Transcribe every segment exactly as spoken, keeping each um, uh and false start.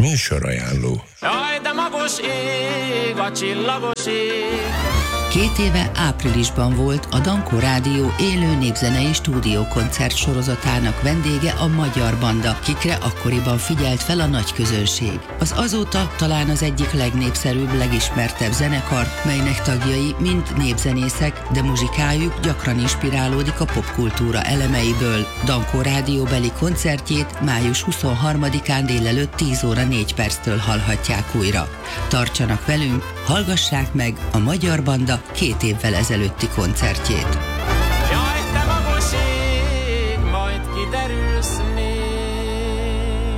Műsorajánló. Jaj, de magos ég, a csillagos ég. Két éve áprilisban volt a Dankó Rádió élő népzenei stúdiókoncert sorozatának vendége a Magyar Banda, kikre akkoriban figyelt fel a nagy közönség. Az azóta talán az egyik legnépszerűbb, legismertebb zenekar, melynek tagjai mind népzenészek, de muzsikájuk gyakran inspirálódik a popkultúra elemeiből. Dankó Rádióbeli koncertjét május huszonharmadikán délelőtt tíz óra négy perctől hallhatják újra. Tartsanak velünk, hallgassák meg a Magyar Banda két évvel ezelőtti koncertjét. Jaj, te magos ég, majd kiderülsz még.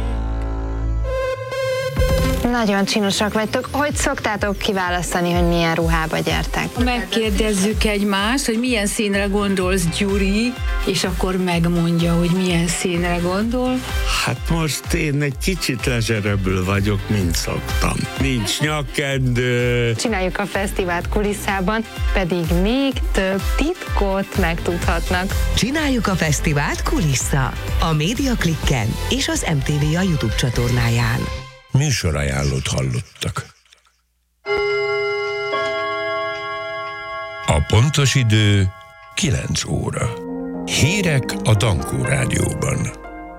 Nagyon csinosak vagytok. Hogy szoktátok kiválasztani, hogy milyen ruhába gyertek? Megkérdezzük egymást, hogy milyen színre gondolsz, Gyuri, és akkor megmondja, hogy milyen színre gondol. Hát most én egy kicsit lezserebbül vagyok, mint szoktam. Nincs nyakkendő. Csináljuk a fesztivált kulisszában, pedig még több titkot megtudhatnak. Csináljuk a fesztivált kulissza. A Média Klikken és az em té vé a YouTube csatornáján. Műsorajánlót hallottak. A pontos idő kilenc óra. Hírek a Dankó Rádióban.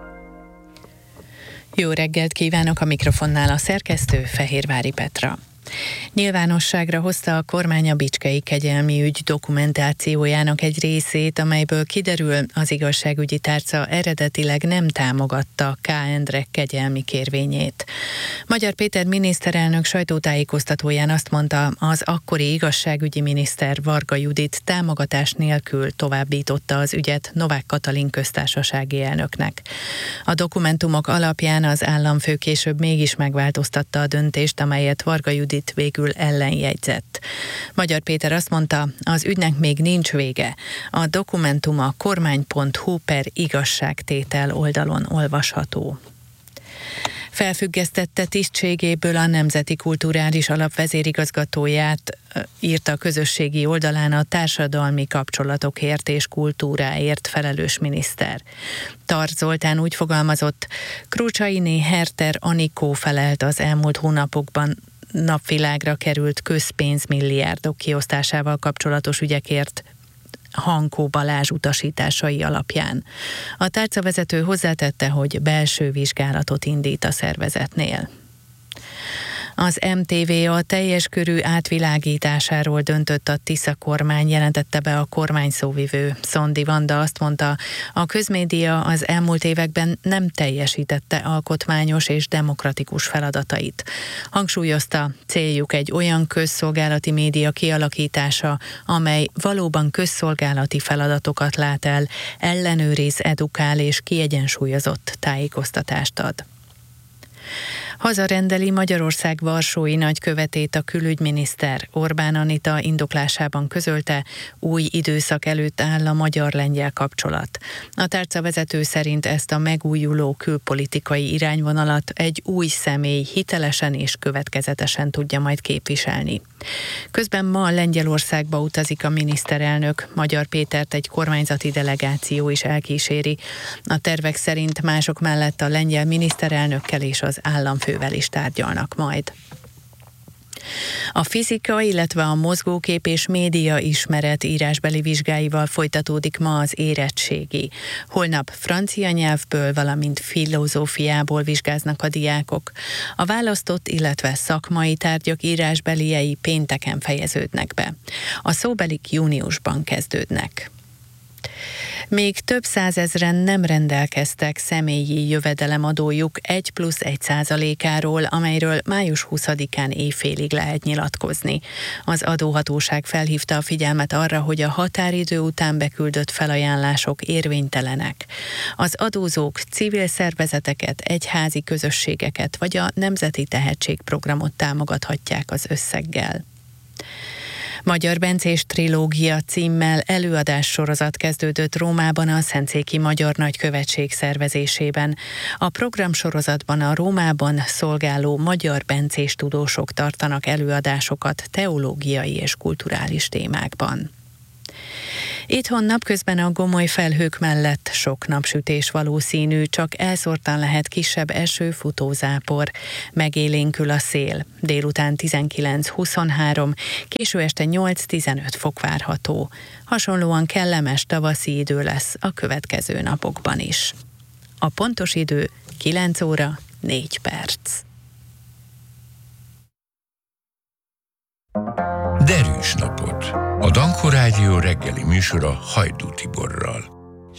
Jó reggelt kívánok, a mikrofonnál a szerkesztő Fehérvári Petra. Nyilvánosságra hozta a kormány a Bicskei kegyelmi ügy dokumentációjának egy részét, amelyből kiderül, az igazságügyi tárca eredetileg nem támogatta K. Endre kegyelmi kérvényét. Magyar Péter miniszterelnök sajtótájékoztatóján azt mondta, az akkori igazságügyi miniszter Varga Judit támogatás nélkül továbbította az ügyet Novák Katalin köztársasági elnöknek. A dokumentumok alapján az államfő később mégis megváltoztatta a döntést, amelyet Varga Judit végül ellenjegyzett. Magyar Péter azt mondta, az ügynek még nincs vége. A dokumentum a kormány pont hu per igazságtétel oldalon olvasható. Felfüggesztette tisztségéből a Nemzeti Kulturális Alap vezérigazgatóját, írta a közösségi oldalán a társadalmi kapcsolatokért és kultúráért felelős miniszter. Tarts Zoltán úgy fogalmazott, Krucsainé Herter Anikó felelt az elmúlt hónapokban napvilágra került közpénzmilliárdok kiosztásával kapcsolatos ügyekért Hankó Balázs utasításai alapján. A tárcavezető hozzátette, hogy belső vizsgálatot indít a szervezetnél. Az em té vé a teljes körű átvilágításáról döntött a Tisza kormány, jelentette be a kormány szóvivő. Szondi Vanda azt mondta, a közmédia az elmúlt években nem teljesítette alkotmányos és demokratikus feladatait. Hangsúlyozta, céljuk egy olyan közszolgálati média kialakítása, amely valóban közszolgálati feladatokat lát el, ellenőriz, edukál és kiegyensúlyozott tájékoztatást ad. Hazarendeli Magyarország varsói nagykövetét a külügyminiszter. Orbán Anita indoklásában közölte, új időszak előtt áll a magyar-lengyel kapcsolat. A tárcavezető szerint ezt a megújuló külpolitikai irányvonalat egy új személy hitelesen és következetesen tudja majd képviselni. Közben ma Lengyelországba utazik a miniszterelnök, Magyar Pétert egy kormányzati delegáció is elkíséri. A tervek szerint mások mellett a lengyel miniszterelnökkel és az államfővel is tárgyalnak majd. A fizika, illetve a mozgókép és média ismeret írásbeli vizsgáival folytatódik ma az érettségi. Holnap francia nyelvből, valamint filozófiából vizsgáznak a diákok. A választott, illetve szakmai tárgyak írásbeliei pénteken fejeződnek be. A szóbelik júniusban kezdődnek. Még több százezren nem rendelkeztek személyi jövedelemadójuk egy plusz egy százalékáról, amelyről május huszadikán éjfélig lehet nyilatkozni. Az adóhatóság felhívta a figyelmet arra, hogy a határidő után beküldött felajánlások érvénytelenek. Az adózók civil szervezeteket, egyházi közösségeket vagy a Nemzeti Tehetségprogramot támogathatják az összeggel. Magyar Bencés trilógia címmel előadássorozat kezdődött Rómában a Szentszéki Magyar Nagykövetség szervezésében. A programsorozatban a Rómában szolgáló magyar bencés tudósok tartanak előadásokat teológiai és kulturális témákban. Itthon napközben a gomoly felhők mellett sok napsütés valószínű, csak elszórtan lehet kisebb eső, futózápor. Megélénkül a szél. Délután tizenkilenc-huszonhárom, késő este nyolc-tizenöt fok várható. Hasonlóan kellemes tavaszi idő lesz a következő napokban is. A pontos idő kilenc óra négy perc. Derűs napot! A Dankó Rádió reggeli műsora Hajdú Tiborral.